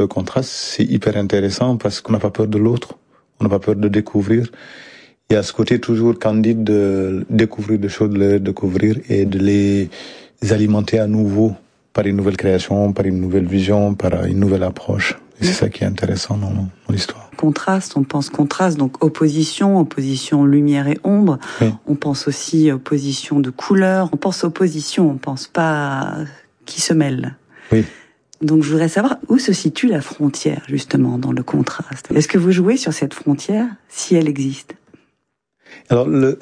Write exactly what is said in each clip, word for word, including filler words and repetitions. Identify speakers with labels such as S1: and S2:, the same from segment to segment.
S1: de contraste, c'est hyper intéressant parce qu'on n'a pas peur de l'autre, on n'a pas peur de découvrir. Il y a ce côté toujours candide de découvrir des choses, de les découvrir et de les alimenter à nouveau par une nouvelle création, par une nouvelle vision, par une nouvelle approche. Et c'est ça qui est intéressant dans, dans l'histoire.
S2: Contraste, on pense contraste, donc opposition, opposition lumière et ombre. Oui. On pense aussi opposition de couleurs. On pense opposition, on pense pas qui se mêlent.
S1: Oui.
S2: Donc je voudrais savoir où se situe la frontière, justement, dans le contraste. Est-ce que vous jouez sur cette frontière, si elle existe ?
S1: Alors, le,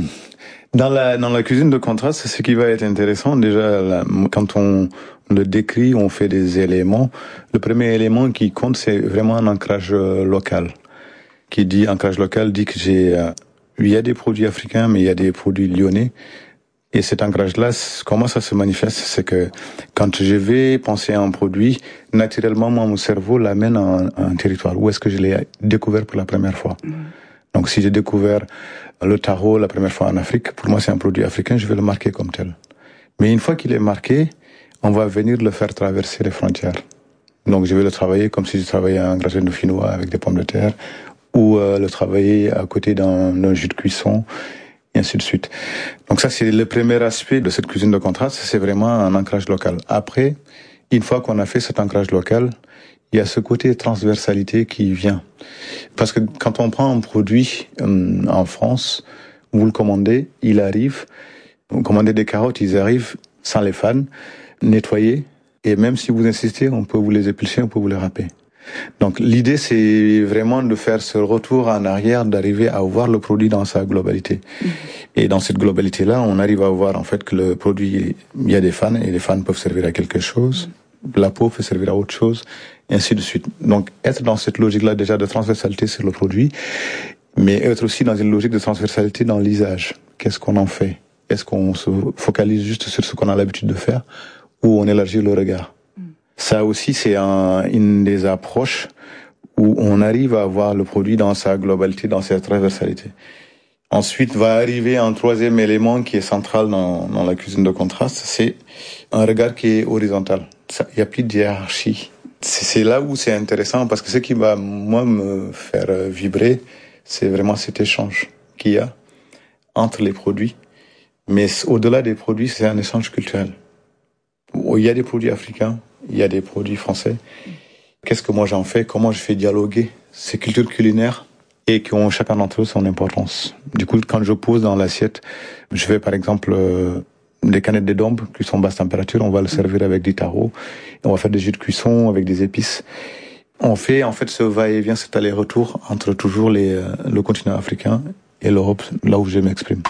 S1: dans la dans la cuisine de contraste, c'est ce qui va être intéressant. Déjà, la, quand on le décrit, on fait des éléments. Le premier élément qui compte, c'est vraiment un ancrage local. Qui dit ancrage local dit que j'ai, euh, il y a des produits africains, mais il y a des produits lyonnais. Et cet ancrage-là, comment ça se manifeste? C'est que quand je vais penser à un produit, naturellement, moi, mon cerveau l'amène à un, à un territoire. Où est-ce que je l'ai découvert pour la première fois? Mmh. Donc, si j'ai découvert le taro la première fois en Afrique, pour moi, c'est un produit africain, je vais le marquer comme tel. Mais une fois qu'il est marqué, on va venir le faire traverser les frontières. Donc, je vais le travailler comme si je travaillais un gratin dauphinois avec des pommes de terre, ou euh, le travailler à côté d'un, d'un jus de cuisson, et ainsi de suite. Donc ça, c'est le premier aspect de cette cuisine de contraste, c'est vraiment un ancrage local. Après, une fois qu'on a fait cet ancrage local, il y a ce côté transversalité qui vient. Parce que quand on prend un produit euh, en France, vous le commandez, il arrive, vous commandez des carottes, ils arrivent sans les fans, nettoyés, et même si vous insistez, on peut vous les éplucher, on peut vous les râper. Donc l'idée, c'est vraiment de faire ce retour en arrière, d'arriver à voir le produit dans sa globalité. Mmh. Et dans cette globalité-là, on arrive à voir en fait que le produit, il y a des fans, et les fans peuvent servir à quelque chose, mmh. la peau peut servir à autre chose, et ainsi de suite. Donc être dans cette logique-là déjà de transversalité sur le produit, mais être aussi dans une logique de transversalité dans l'usage. Qu'est-ce qu'on en fait? Est-ce qu'on se focalise juste sur ce qu'on a l'habitude de faire, ou on élargit le regard? Ça aussi, c'est un, une des approches où on arrive à voir le produit dans sa globalité, dans sa transversalité. Ensuite, va arriver un troisième élément qui est central dans, dans la cuisine de contraste, c'est un regard qui est horizontal. Il n'y a plus de hiérarchie. C'est, c'est là où c'est intéressant, parce que ce qui va, moi, me faire vibrer, c'est vraiment cet échange qu'il y a entre les produits. Mais au-delà des produits, c'est un échange culturel. Il y a des produits africains, il y a des produits français. Qu'est-ce que moi j'en fais? Comment je fais dialoguer ces cultures culinaires et qui ont chacun d'entre eux son importance. Du coup, quand je pose dans l'assiette, je vais par exemple euh, des canettes de dombe qui sont basse température, on va le servir avec du taro, et on va faire des jus de cuisson avec des épices. On fait en fait ce va-et-vient, cet aller-retour entre toujours les, euh, le continent africain et l'Europe, là où je m'exprime.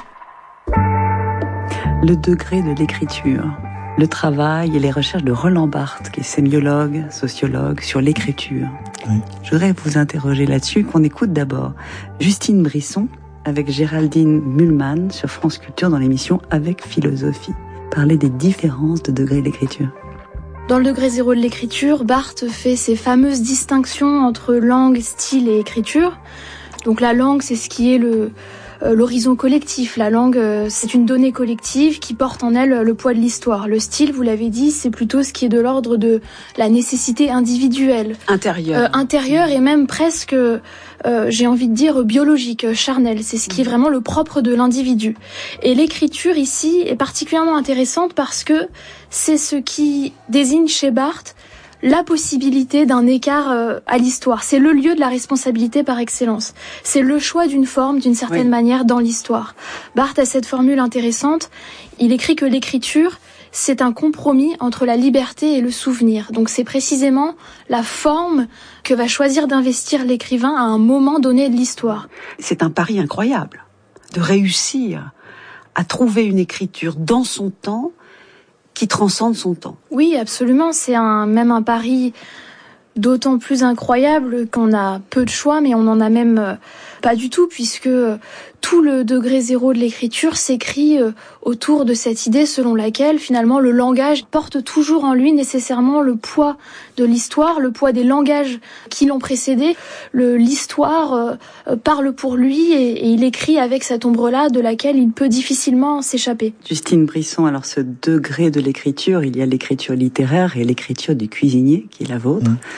S2: Le degré de l'écriture. Le travail et les recherches de Roland Barthes, qui est sémiologue, sociologue, sur l'écriture. Oui. Je voudrais vous interroger là-dessus, qu'on écoute d'abord Justine Brisson avec Géraldine Mühlmann sur France Culture dans l'émission Avec Philosophie. Parler des différences de degré d'écriture.
S3: Dans le degré zéro de l'écriture, Barthes fait ces fameuses distinctions entre langue, style et écriture. Donc la langue, c'est ce qui est le... l'horizon collectif. La langue, c'est une donnée collective qui porte en elle le poids de l'histoire. Le style, vous l'avez dit, c'est plutôt ce qui est de l'ordre de la nécessité individuelle.
S2: Intérieure.
S3: Euh, intérieure et même presque, euh, j'ai envie de dire, biologique, charnelle. C'est ce qui est vraiment le propre de l'individu. Et l'écriture ici est particulièrement intéressante parce que c'est ce qui désigne chez Barthes la possibilité d'un écart euh, à l'histoire. C'est le lieu de la responsabilité par excellence. C'est le choix d'une forme, d'une certaine oui. manière, dans l'histoire. Barthes a cette formule intéressante. Il écrit que l'écriture, c'est un compromis entre la liberté et le souvenir. Donc c'est précisément la forme que va choisir d'investir l'écrivain à un moment donné de l'histoire.
S2: C'est un pari incroyable de réussir à trouver une écriture dans son temps qui transcende son temps.
S3: Oui, absolument. C'est un, même un pari d'autant plus incroyable qu'on a peu de choix, mais on n'en a même euh, pas du tout, puisque euh, tout le degré zéro de l'écriture s'écrit euh, autour de cette idée selon laquelle, finalement, le langage porte toujours en lui nécessairement le poids de l'histoire, le poids des langages qui l'ont précédé. Le, l'histoire euh, parle pour lui et, et il écrit avec cette ombre-là de laquelle il peut difficilement s'échapper.
S2: Justine Brisson, alors ce degré de l'écriture, il y a l'écriture littéraire et l'écriture du cuisinier, qui est la vôtre. Mmh.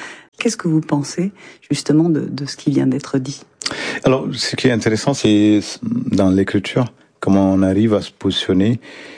S2: Qu'est-ce que vous pensez justement de, de ce qui vient d'être dit?
S1: Alors, ce qui est intéressant, c'est dans l'écriture, comment on arrive à se positionner,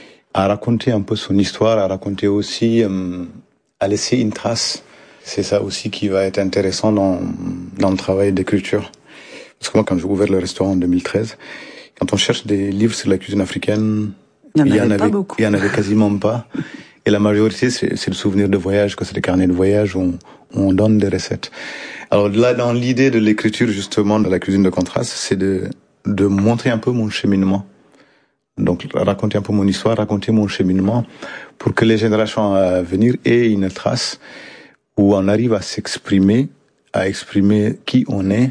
S1: à raconter un peu son histoire, à raconter aussi, euh, à laisser une trace. C'est ça aussi qui va être intéressant dans, dans le travail d'écriture. Parce que moi, quand j'ai ouvert le restaurant en deux mille treize, quand on cherche des livres sur la cuisine africaine,
S2: il y en,
S1: il y en
S2: avait,
S1: avait,
S2: pas beaucoup.
S1: Il y en avait quasiment pas. Et la majorité, c'est, c'est le souvenir de voyage, que c'est des carnets de voyage où on, où on donne des recettes. Alors là, dans l'idée de l'écriture, justement, de la cuisine de contraste, c'est de, de montrer un peu mon cheminement. Donc, raconter un peu mon histoire, raconter mon cheminement, pour que les générations à venir aient une trace où on arrive à s'exprimer, à exprimer qui on est,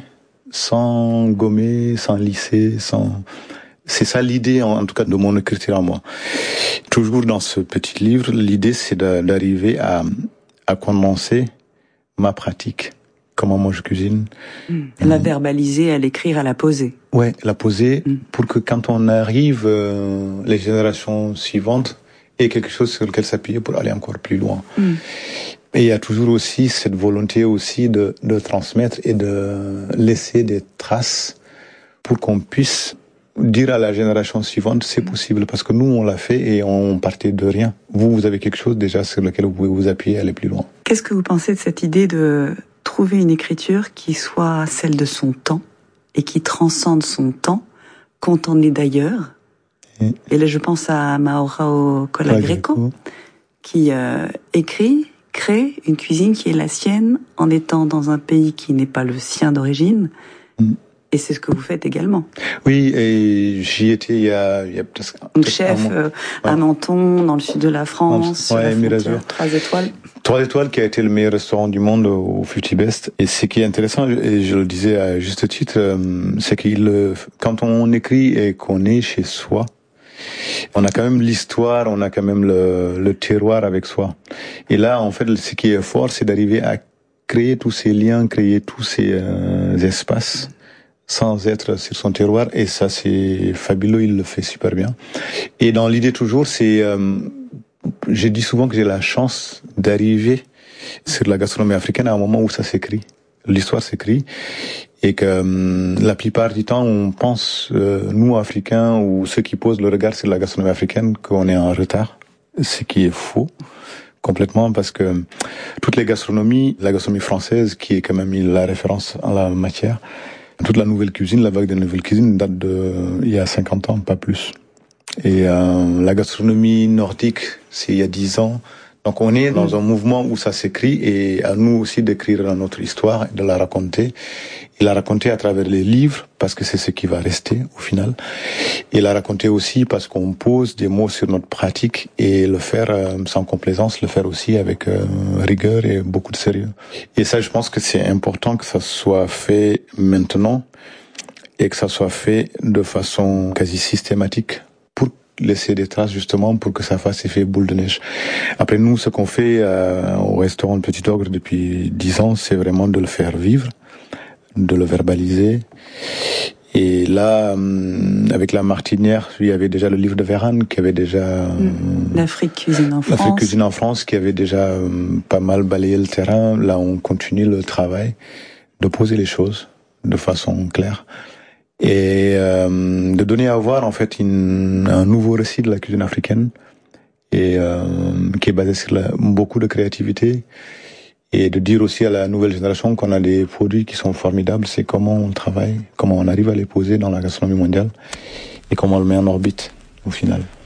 S1: sans gommer, sans lisser, sans... C'est ça l'idée, en tout cas, de mon écriture à moi. Toujours dans ce petit livre, l'idée, c'est d'arriver à, à condenser ma pratique. Comment moi je cuisine.
S2: Mmh. La verbaliser, à l'écrire, à la poser.
S1: Ouais, la poser, mmh. pour que quand on arrive, euh, les générations suivantes aient quelque chose sur lequel s'appuyer pour aller encore plus loin. Mmh. Et il y a toujours aussi cette volonté aussi de, de transmettre et de laisser des traces pour qu'on puisse dire à la génération suivante, c'est possible, parce que nous, on l'a fait et on partait de rien. Vous, vous avez quelque chose déjà sur lequel vous pouvez vous appuyer et aller plus loin.
S2: Qu'est-ce que vous pensez de cette idée de trouver une écriture qui soit celle de son temps et qui transcende son temps, quand on est d'ailleurs? Et, et là, je pense à Mauro Colagreco, qui euh, écrit, crée une cuisine qui est la sienne en étant dans un pays qui n'est pas le sien d'origine. Mm. Et c'est ce que vous faites également.
S1: Oui, et j'y étais il y a, il y a presque...
S2: Donc chef euh, à Menton, dans le sud de la France,
S1: ouais,
S2: sur la frontière, trois étoiles.
S1: Trois étoiles qui a été le meilleur restaurant du monde au cinquante Best. Et ce qui est intéressant, et je le disais à juste titre, c'est qu'il, quand on écrit et qu'on est chez soi, on a quand même l'histoire, on a quand même le, le terroir avec soi. Et là, en fait, ce qui est fort, c'est d'arriver à créer tous ces liens, créer tous ces euh, espaces sans être sur son terroir, et ça c'est fabuleux, il le fait super bien. Et dans l'idée toujours, c'est, euh, j'ai dit souvent que j'ai la chance d'arriver sur la gastronomie africaine à un moment où ça s'écrit, l'histoire s'écrit, et que euh, la plupart du temps on pense, euh, nous Africains ou ceux qui posent le regard sur la gastronomie africaine, qu'on est en retard, ce qui est faux. Complètement, parce que toutes les gastronomies, la gastronomie française qui est quand même la référence en la matière, toute la nouvelle cuisine, la vague de nouvelle cuisine date de il y a cinquante ans, pas plus. Et euh, la gastronomie nordique, c'est il y a dix ans. Donc on est dans un mouvement où ça s'écrit, et à nous aussi d'écrire notre histoire, de la raconter, et la raconter à travers les livres, parce que c'est ce qui va rester au final, et la raconter aussi parce qu'on pose des mots sur notre pratique, et le faire euh, sans complaisance, le faire aussi avec euh, rigueur et beaucoup de sérieux. Et ça, je pense que c'est important que ça soit fait maintenant, et que ça soit fait de façon quasi systématique, laisser des traces justement pour que ça fasse effet boule de neige. Après nous, ce qu'on fait euh, au restaurant Le Petit Ogre depuis dix ans, c'est vraiment de le faire vivre, de le verbaliser. Et là, euh, avec La Martinière, il y avait déjà le livre de Vérane qui avait déjà... Euh,
S2: L'Afrique cuisine en France.
S1: L'Afrique cuisine en France qui avait déjà euh, pas mal balayé le terrain. Là, on continue le travail de poser les choses de façon claire. Et euh, de donner à voir en fait une, un nouveau récit de la cuisine africaine, et euh, qui est basé sur la, beaucoup de créativité, et de dire aussi à la nouvelle génération qu'on a des produits qui sont formidables, c'est comment on travaille, comment on arrive à les poser dans la gastronomie mondiale, et comment on le met en orbite au final.